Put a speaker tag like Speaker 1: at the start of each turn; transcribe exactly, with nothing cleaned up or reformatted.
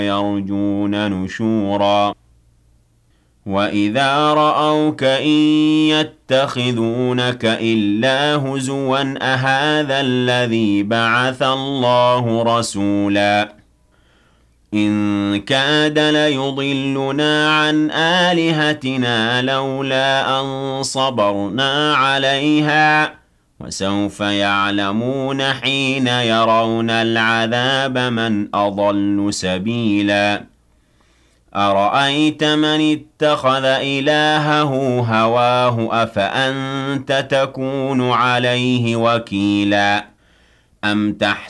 Speaker 1: يرجون نشورا وإذا رأوك إن يتخذونك إلا هزوا أهذا الذي بعث الله رسولا إن كاد ليضلنا عن آلهتنا لولا أن صبرنا عليها وسوف يعلمون حين يرون العذاب من أضل سبيلا أرأيت من اتخذ إلهه هواه أفأنت تكون عليه وكيلا أم تحسن